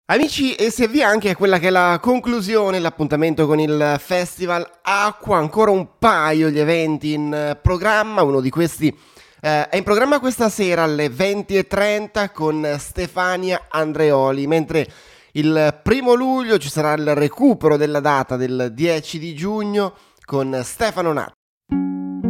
Amici, e si avvia anche a quella che è la conclusione, l'appuntamento con il Festival Acqua, ancora un paio di eventi in programma, uno di questi è in programma questa sera alle 20:30 con Stefania Andreoli, mentre il 1° luglio ci sarà il recupero della data del 10 di giugno con Stefano Nat.